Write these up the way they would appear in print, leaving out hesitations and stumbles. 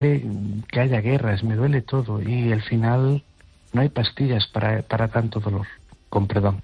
que haya guerras, me duele todo y al final no hay pastillas para tanto dolor, con perdón.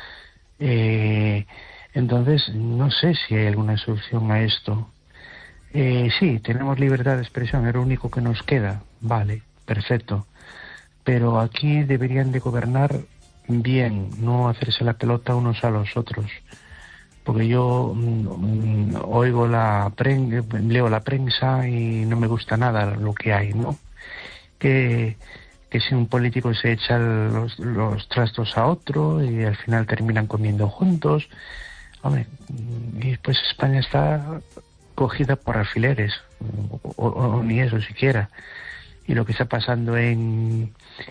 Entonces, no sé si hay alguna solución a esto. Sí, tenemos libertad de expresión, es lo único que nos queda, vale, perfecto. Pero aquí deberían de gobernar bien, no hacerse la pelota unos a los otros. Porque yo leo la prensa y no me gusta nada lo que hay, ¿no? Que si un político se echa los trastos a otro y al final terminan comiendo juntos. Hombre, y pues España está cogida por alfileres, o ni eso siquiera. Y lo que está pasando en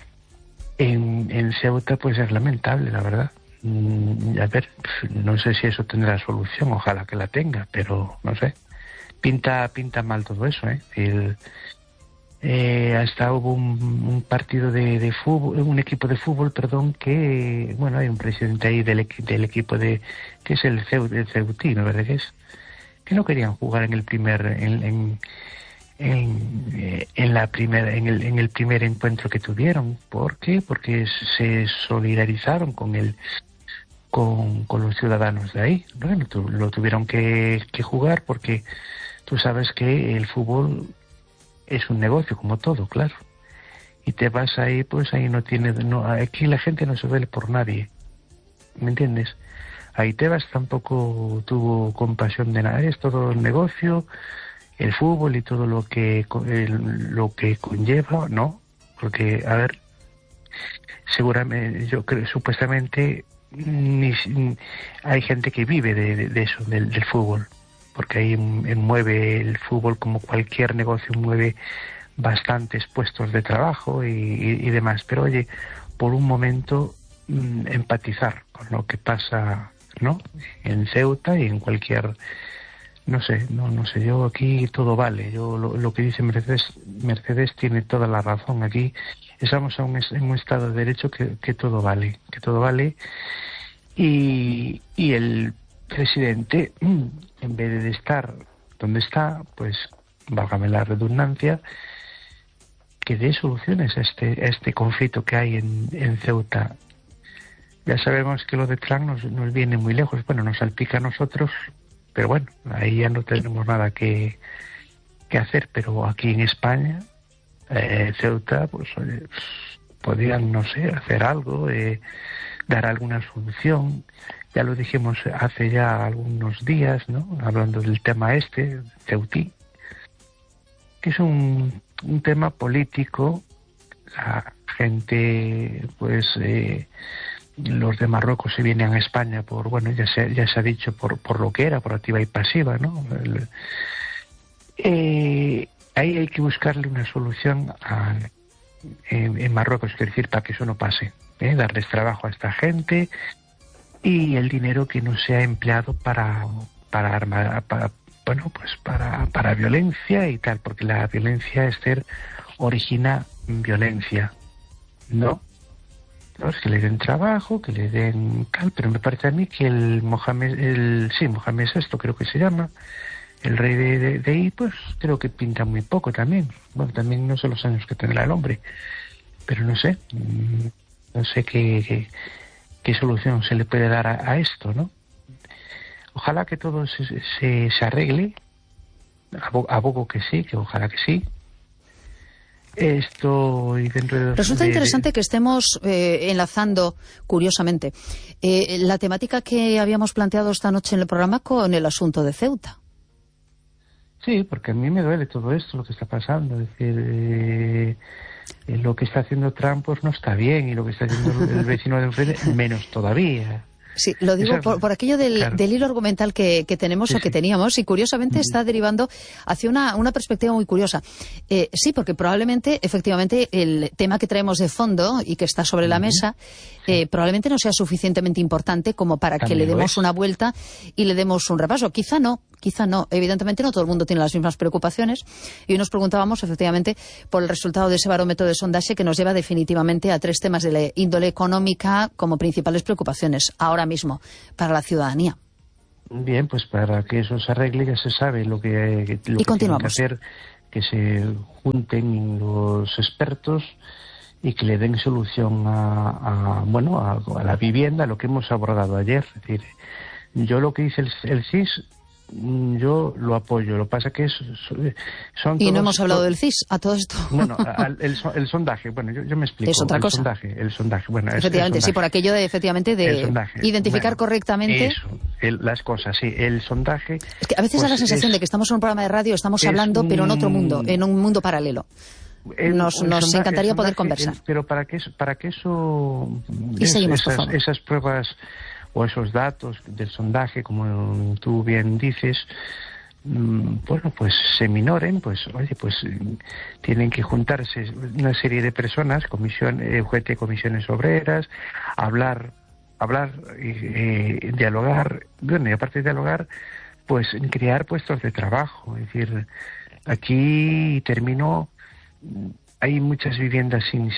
Ceuta pues es lamentable, la verdad. A ver, no sé si eso tendrá solución, ojalá que la tenga, pero no sé. Pinta mal todo eso, ¿eh? Hasta hubo un partido de fútbol, un equipo de fútbol, perdón, que, bueno, hay un presidente ahí del equipo que es el Ceutino, ¿verdad que es? Que no querían jugar en el primer, en el primer encuentro que tuvieron. ¿Por qué? Porque se solidarizaron con los ciudadanos de ahí. Bueno, lo tuvieron que jugar porque tú sabes que el fútbol es un negocio como todo, claro. Y te vas ahí, pues ahí aquí la gente no se duele por nadie, ¿me entiendes? Ahí Tebas tampoco tuvo compasión de nada, es todo el negocio, el fútbol y todo lo que conlleva, ¿no? Porque, a ver, seguramente, yo creo, supuestamente, hay gente que vive de eso, del fútbol, porque ahí mueve el fútbol, como cualquier negocio, mueve bastantes puestos de trabajo y demás. Pero oye, por un momento empatizar con lo que pasa, ¿no?, en Ceuta y en cualquier, no sé, yo aquí todo vale. Yo lo que dice Mercedes tiene toda la razón. Aquí estamos en un estado de derecho que todo vale, y el presidente, en vez de estar donde está, pues, válgame la redundancia, que dé soluciones a este conflicto que hay en Ceuta. Ya sabemos que lo de Trump nos viene muy lejos, bueno, nos salpica a nosotros, pero bueno, ahí ya no tenemos nada que hacer. Pero aquí en España, Ceuta, pues podrían, no sé, hacer algo, dar alguna solución. Ya lo dijimos hace ya algunos días, ¿no?, hablando del tema ceutí, que es un tema político. La gente, pues, los de Marruecos se vienen a España por, bueno, ya se ha dicho, por lo que era, por activa y pasiva, ¿no? Ahí hay que buscarle una solución en Marruecos, es decir, para que eso no pase, darles trabajo a esta gente y el dinero que no sea empleado para violencia y tal, porque la violencia, Esther, origina violencia, ¿no? Entonces, que le den trabajo, que le den tal, pero me parece a mí que Mohamed VI, creo que se llama, el rey de ahí, pues creo que pinta muy poco también. Bueno, también no sé los años que tendrá el hombre, pero no sé qué solución se le puede dar a esto, ¿no? Ojalá que todo se arregle, abogo que sí, que ojalá que sí. Esto y dentro de... Resulta interesante que estemos enlazando, curiosamente, la temática que habíamos planteado esta noche en el programa con el asunto de Ceuta. Sí, porque a mí me duele todo esto, lo que está pasando. Es decir, lo que está haciendo Trump pues no está bien, y lo que está haciendo el vecino de enfrente menos todavía. Sí, lo digo por aquello del hilo argumental que tenemos, sí, o que teníamos, y curiosamente está derivando hacia una perspectiva muy curiosa. Sí, porque probablemente, efectivamente, el tema que traemos de fondo y que está sobre la mesa, probablemente no sea suficientemente importante como para que le demos una vuelta y le demos un repaso. Quizá no. Evidentemente no todo el mundo tiene las mismas preocupaciones, y hoy nos preguntábamos, efectivamente, por el resultado de ese barómetro de sondaje que nos lleva definitivamente a 3 temas de la índole económica como principales preocupaciones ahora mismo para la ciudadanía. Bien, pues para que eso se arregle ya se sabe lo que tienen que hacer que se junten los expertos y que le den solución a la vivienda, lo que hemos abordado ayer. Es decir, yo lo que dice el CIS, yo lo apoyo. Lo que pasa que son y no hemos hablado del CIS a todo esto. Bueno, el sondaje, bueno, yo me explico. Es otra cosa. El sondaje, bueno, efectivamente, el sondaje. Sí, por aquello de identificar correctamente. Eso, las cosas, sí, el sondaje. Es que a veces da la sensación de que estamos en un programa de radio, estamos hablando, pero en otro mundo, en un mundo paralelo. Nos encantaría poder conversar. Pero para que eso y seguimos, por favor. Esas pruebas o esos datos del sondaje, como tú bien dices, bueno, pues se minoren, pues oye, pues tienen que juntarse una serie de personas, UGT, comisiones obreras, hablar y dialogar, bueno, y aparte de dialogar, pues crear puestos de trabajo. Es decir, aquí hay muchas viviendas sin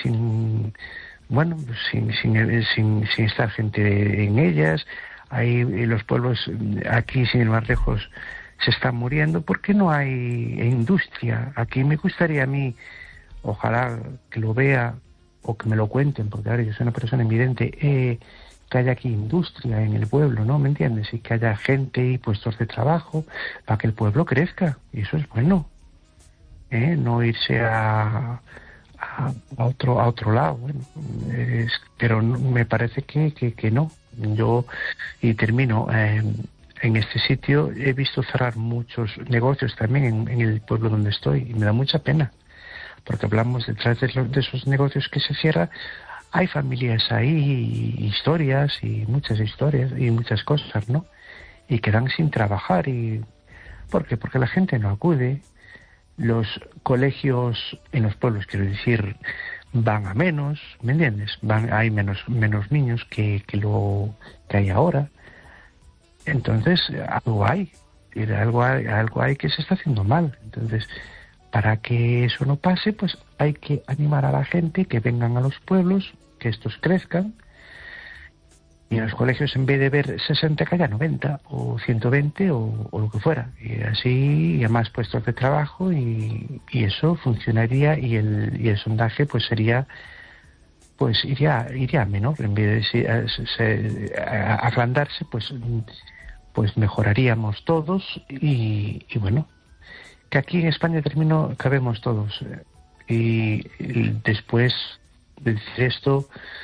estar gente en ellas. Hay los pueblos aquí, sin ir más lejos, se están muriendo porque no hay industria. Aquí me gustaría a mí, ojalá que lo vea o que me lo cuenten, porque ahora yo soy una persona evidente, que haya aquí industria en el pueblo, ¿no? ¿Me entiendes? Y que haya gente y puestos de trabajo para que el pueblo crezca. Y eso es bueno. No irse a otro lado, bueno, pero me parece que no. Yo, y termino, en este sitio he visto cerrar muchos negocios también en el pueblo donde estoy, y me da mucha pena, porque hablamos detrás de esos negocios que se cierran, hay familias ahí, historias y muchas cosas, ¿no? Y quedan sin trabajar. ¿Por qué? Porque la gente no acude. Los colegios en los pueblos, quiero decir, van a menos, ¿me entiendes? Hay menos niños que hay ahora. Entonces, algo hay que se está haciendo mal. Entonces, para que eso no pase, pues hay que animar a la gente que vengan a los pueblos, que estos crezcan, y en los colegios, en vez de ver 60, que haya 90 o 120 o lo que fuera, y así, y a más puestos de trabajo, y eso funcionaría, y el sondaje pues sería, pues iría menor, en vez de agrandarse, pues mejoraríamos todos, y bueno, que aquí en España cabemos todos, y después de decir esto,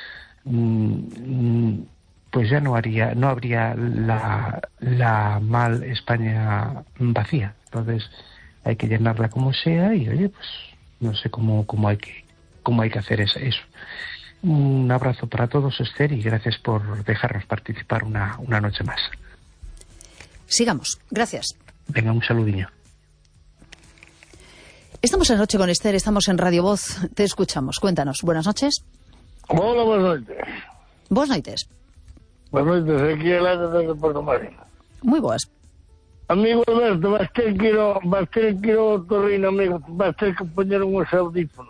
pues ya no habría la mal España vacía. Entonces hay que llenarla como sea, y oye, pues no sé cómo hay que hacer eso. Un abrazo para todos, Esther, y gracias por dejarnos participar una noche más. Sigamos, gracias. Venga, un saludinho. Estamos en Noche con Esther, estamos en Radio Voz, te escuchamos, cuéntanos. Buenas noches. Hola, buenas noches. Buenas noches. Buenas noches, aquí el aire desde Porto Marino. Muy boas. Amigo Alberto, vas ter que ir ao Torrino, amigo, vas ter que poñer uns audífonos.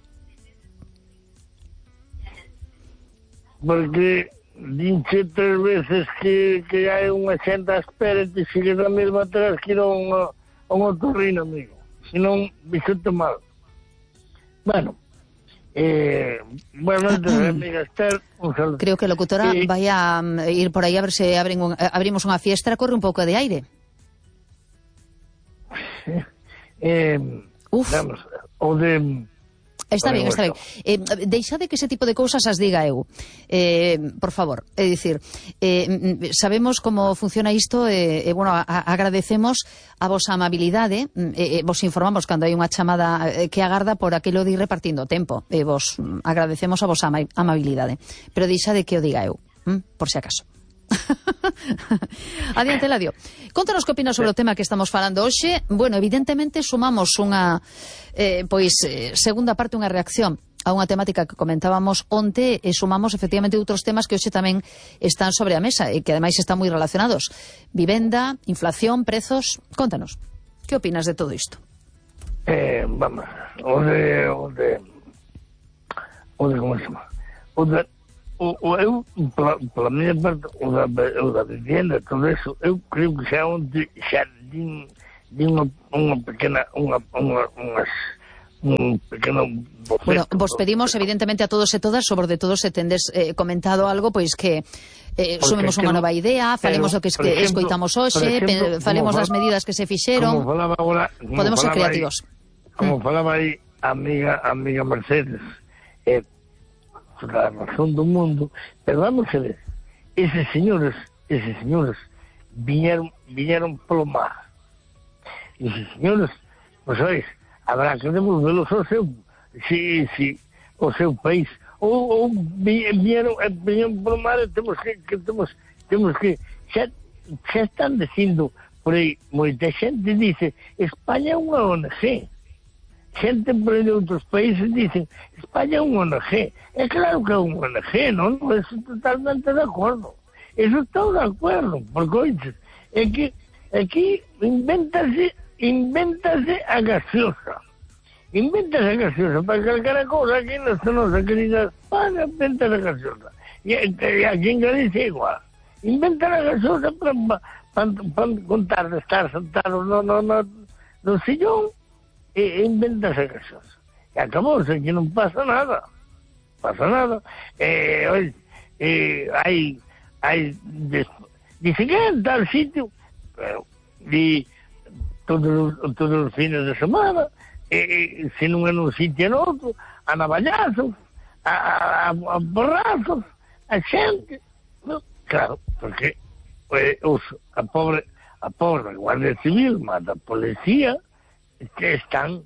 Porque dinche 3 veces que hai unha xente a espera e te sigues a mesma atrás que ir a un Torrino, amigo. Se non, bixote mal. Bueno, buenas noches, amiga Esther. Un saludo. Creo que a locutora vai a ir por aí a ver se abrimos unha fiestra, corre un pouco de aire. Vamos, o de... Está ben. Deixade que ese tipo de cousas as diga eu, por favor. É dicir, sabemos como funciona isto, bueno, agradecemos a vosa amabilidade, vos informamos cando hai unha chamada que agarda por aquilo de ir repartindo tempo, vos agradecemos a vosa amabilidade, pero deixade que o diga eu, por si acaso. Adiante, Eladio. Contanos que opinas sobre o tema que estamos falando hoxe. Bueno, evidentemente sumamos unha segunda parte, unha reacción a unha temática que comentábamos onte, e sumamos efectivamente outros temas que hoxe tamén están sobre a mesa e que ademais están moi relacionados. Vivenda, inflación, prezos. Contanos, que opinas de todo isto? Vamos, o de como se chama? Eu, pela minha parte, o da vivenda, todo isso, eu creio que xa di unha pequena un pequeno boceto. Bueno, vos pedimos evidentemente a todos e todas, sobre todo se tendes comentado algo, pois que sumemos unha nova idea, falemos do que escoitamos hoxe, falemos das medidas que se fixeron. Podemos ser creativos. Como falaba aí a amiga Mercedes, toda a razón do mundo, pero vamos a ver, eses señores viñeron polo mar. Eses señores, pois ois, habrá que devolvelos ao seu país, ou viñeron polo mar, e temos que xa están dicindo por aí, moita xente dice España é unha ONG, xente por aí de outros países dicen España é unha ONG. É claro que é unha ONG, non? Eso totalmente de acordo, eso estou de acordo, porque oiches, é que aquí invéntase a gaseosa. Invéntase a gaseosa para calcara cousa aquí nesta nosa querida España, invéntase a gaseosa. E aquí en Galicia igual. Inventan a gaseosa para contar de estar sentado no sillón e inventas a gaseosa. E acabou, aquí non pasa nada. Dice que en tal sitio, pero todos os fines de semana, se non é nun sitio en outro, a navallazos, a borrazos, a xente. No, claro, porque a pobre Guardia Civil, mata a policía, que están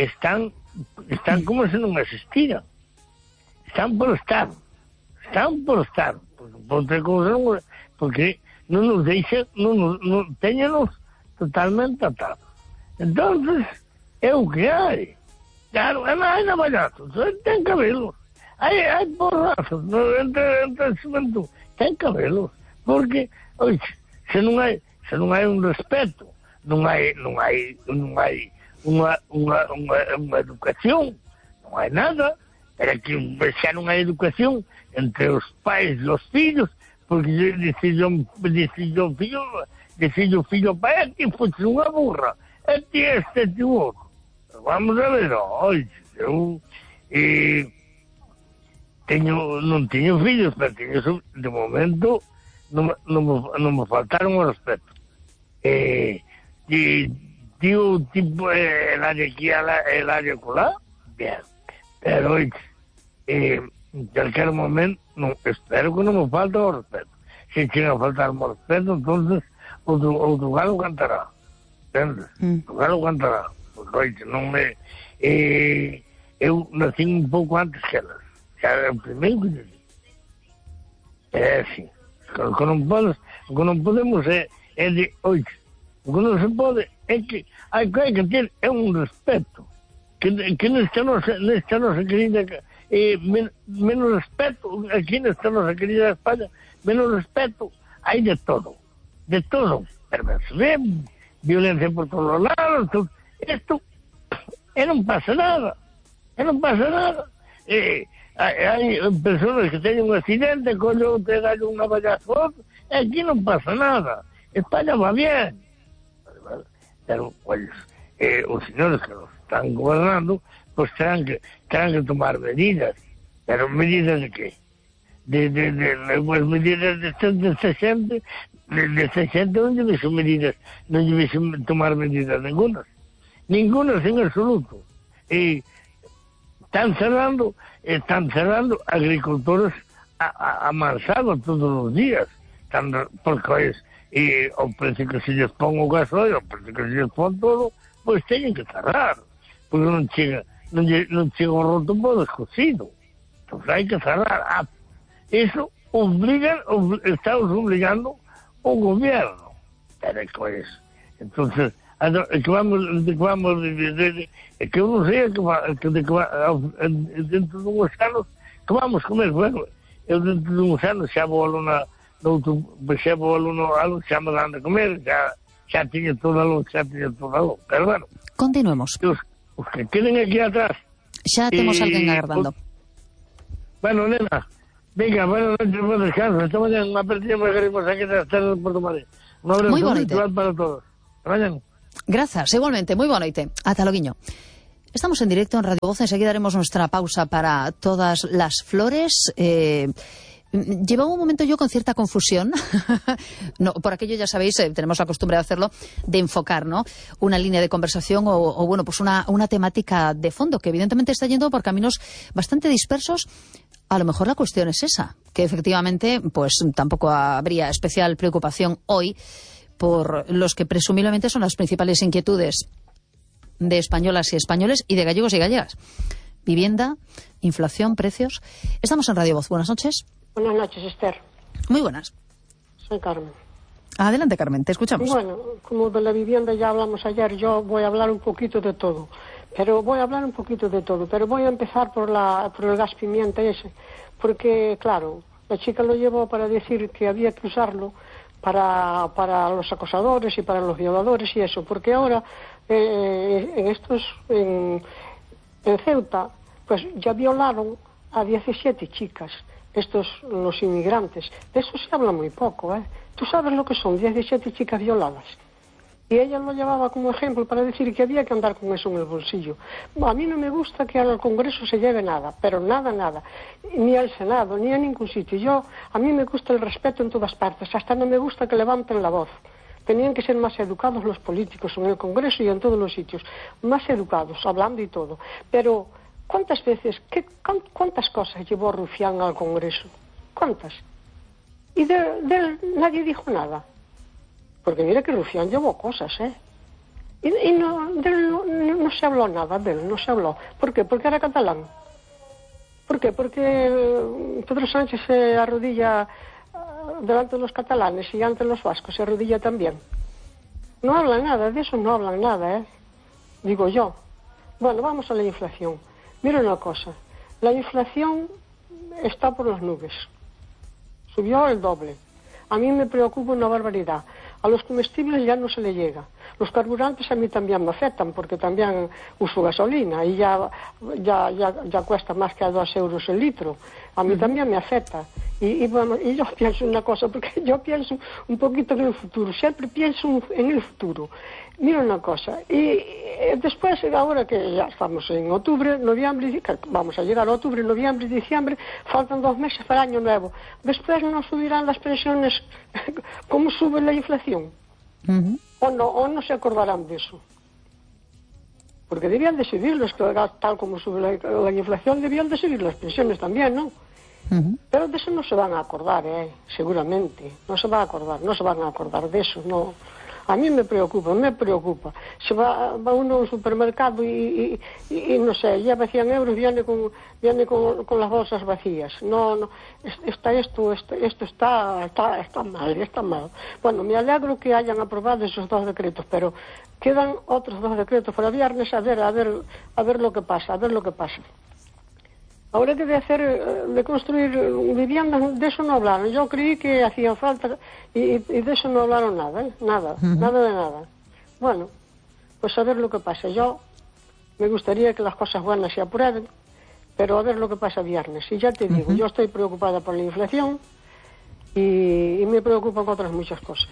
como se non existiran. Están por estar. Porque por outra cousa non, porque non nos deixan, non teñenos totalmente atados. Entonces, é o que hai. Claro, hai navallazos, ten cabelos. Hai borrazos, entre cemento, ten cabelos. Porque, oye, se non hai un respeto, non hai unha educación, non hai nada, pero que xa non hai educación entre os pais e os fillos, porque dicillo fillo pai, ti foste unha burra, e ti outro. Vamos a ver, oi, eu non teño fillos, pero de momento non me faltaron o respeto. Digo, tipo, el área aquí, el área colá, bien, pero en cualquier momento, espero que non me falte o respeto. Se chega a faltar o respeto, entonces outro galo cantará, entendes? O galo cantará, porque non me... eu nací un pouco antes que elas, xa era o primeiro que nací. É así, o que non podemos é de, oye, o que non se pode é que hai que ter un respeto, que nesta nosa querida menos respeto aquí nesta nosa querida España, menos respeto hai de todo, perversidade, violencia por todos os lados, isto non pasa nada, hai persoas que teñen un accidente, collo te dan un navallazo, e aquí non pasa nada, España va bien, pero pues, os señores que nos están gobernando pues terán que tomar medidas, pero medidas de qué? Pues medidas de esta xente non debe tomar medidas ningunas en absoluto, e están cerrando agricultores a mansalva todos os días, porque o precio que se lles pon o gasoil, o precio que se lles pon todo, pois teñen que cerrar, porque non chega o roto por descosido, entón hai que cerrar. Eso estamos obligando o gobierno, pero que es, entonces, que vamos que eu non sei dentro de uns anos que vamos comer, bueno, eu dentro de uns anos xa vou algo xa me dan de comer, xa tiña todo algo, pero bueno. Continuemos. Os que queden aquí atrás. Xa temos alguén agardando. Bueno, nena, venga, buenas noches, buen descanso. Esta mañana unha partida moi queremos aquí das terras de Porto Madrid. Un abrazo virtual para todos. Vayan. Grazas, igualmente, moi boa noite. Ata loguiño. Estamos en directo en Radio Voz, enseguida haremos nuestra pausa para todas las flores. Llevaba un momento yo con cierta confusión, no, por aquello ya sabéis, tenemos la costumbre de hacerlo, de enfocar, ¿no?, una línea de conversación o bueno, pues una temática de fondo que evidentemente está yendo por caminos bastante dispersos. A lo mejor la cuestión es esa, que efectivamente pues tampoco habría especial preocupación hoy por los que presumiblemente son las principales inquietudes de españolas y españoles y de gallegos y gallegas. Vivienda, inflación, precios. Estamos en Radio Voz. Buenas noches. Buenas noches, Esther. Muy buenas. Soy Carmen. Adelante, Carmen, te escuchamos. Bueno, como de la vivienda ya hablamos ayer, yo voy a hablar un poquito de todo. Pero voy a empezar por el gas pimienta ese. Porque, claro, la chica lo llevó para decir que había que usarlo para los acosadores y para los violadores y eso. Porque ahora, en Ceuta, pues ya violaron a 17 chicas. Los inmigrantes. De eso se habla muy poco, ¿eh? Tú sabes lo que son 17 chicas violadas. Y ella lo llevaba como ejemplo para decir que había que andar con eso en el bolsillo. A mí no me gusta que al Congreso se lleve nada, pero nada. Ni al Senado, ni a ningún sitio. A mí me gusta el respeto en todas partes. Hasta no me gusta que levanten la voz. Tenían que ser más educados los políticos en el Congreso y en todos los sitios. Más educados, hablando y todo. Pero ¿cuántas veces, cuántas cosas llevó Rufián al Congreso? ¿Cuántas? Y de él nadie dijo nada. Porque mira que Rufián llevó cosas, ¿eh? Y de él no se habló nada, de él no se habló. ¿Por qué? Porque era catalán. ¿Por qué? Porque Pedro Sánchez se arrodilla delante de los catalanes y ante los vascos se arrodilla también. No hablan nada, de eso no hablan nada, ¿eh? Digo yo. Bueno, vamos a la inflación. Mira una cosa, la inflación está por las nubes, subió el doble. A mí me preocupa una barbaridad. A los comestibles ya no se le llega. Los carburantes a mí también me afectan porque también uso gasolina y ya cuesta más que a 2 euros el litro. A mí también me afecta. Y bueno, y yo pienso una cosa, porque yo pienso un poquito en el futuro, siempre pienso en el futuro. Mira una cosa, y después, ahora que ya estamos en octubre, noviembre, vamos a llegar a octubre, noviembre, diciembre, faltan 2 meses para el año nuevo. Después no subirán las pensiones como sube la inflación. O no se acordarán de eso. Porque debían de subirlos, tal como sube la inflación, debían de subir las pensiones también, ¿no? Pero de eso no se van a acordar, seguramente. No se van a acordar de eso, no. A mí me preocupa. Se va uno a un supermercado y no sé, lleva 100 euros, viene con las bolsas vacías. No, esto está mal. Bueno, me alegro que hayan aprobado esos 2 decretos, pero quedan otros 2 decretos para viernes a ver lo que pasa, Ahora que de construir viviendas, de eso no hablaron. Yo creí que hacían falta y de eso no hablaron nada, ¿eh? Nada de nada. Bueno, pues a ver lo que pasa. Yo me gustaría que las cosas buenas se aprueben, pero a ver lo que pasa viernes. Y ya te digo, yo estoy preocupada por la inflación y me preocupan otras muchas cosas.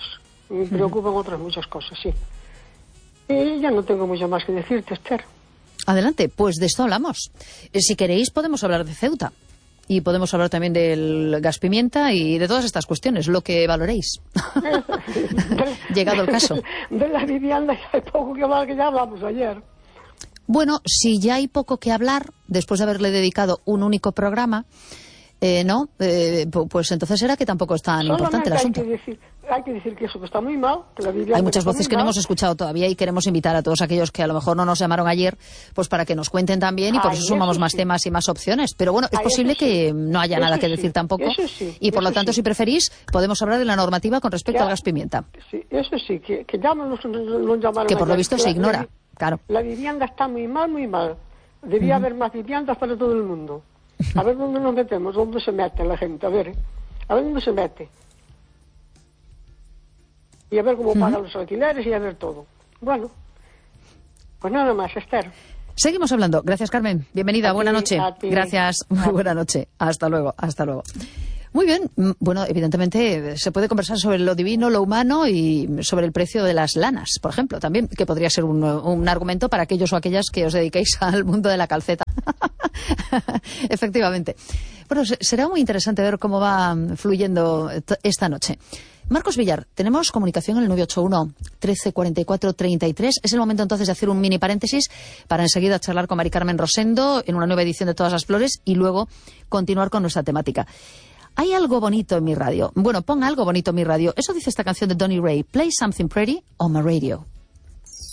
Sí. Y ya no tengo mucho más que decirte, Esther. Adelante, pues de esto hablamos. Si queréis podemos hablar de Ceuta y podemos hablar también del gas pimienta y de todas estas cuestiones, lo que valoréis. Llegado el caso. De la vivienda ya hay poco que hablar, que ya hablamos ayer. Bueno, si ya hay poco que hablar, después de haberle dedicado un único programa, pues entonces era que tampoco es tan importante el asunto. Hay que decir que eso está muy mal. Que la vivienda hay muchas voces que no hemos escuchado todavía y queremos invitar a todos aquellos que a lo mejor no nos llamaron ayer, pues para que nos cuenten también y por eso sumamos más temas y más opciones. Pero bueno, es posible que no haya nada que decir tampoco y por lo tanto, si preferís, podemos hablar de la normativa con respecto al gas pimienta. Sí, eso sí, que ya nos llamaron que por lo visto se ignora, claro. La vivienda está muy mal. Debía haber más viviendas para todo el mundo. A ver dónde nos metemos, dónde se mete la gente, a ver dónde se mete. Y a ver cómo pagan los alquileres y a ver todo. Bueno, pues nada más, Esther. Seguimos hablando. Gracias, Carmen. Bienvenida, buena noche. Gracias, muy buena noche. Hasta luego. Muy bien. Bueno, evidentemente se puede conversar sobre lo divino, lo humano y sobre el precio de las lanas, por ejemplo, también, que podría ser un argumento para aquellos o aquellas que os dediquéis al mundo de la calceta. Efectivamente. Bueno, será muy interesante ver cómo va fluyendo esta noche. Marcos Villar, tenemos comunicación en el 981 13 44 33. Es el momento entonces de hacer un mini paréntesis para enseguida charlar con Mari Carmen Rosendo en una nueva edición de Todas las Flores y luego continuar con nuestra temática. Hay algo bonito en mi radio. Bueno, pon algo bonito en mi radio. Eso dice esta canción de Donny Ray. Play Something Pretty on my radio.